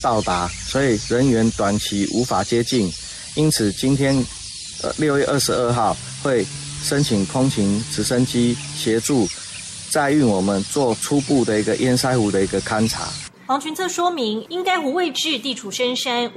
到达，所以人员短期无法接近。因此，今天6月22号会申请空勤直升机协助载运我们做初步的一个堰塞湖的一个勘查。 黄群策说明，因该湖位置地处深山。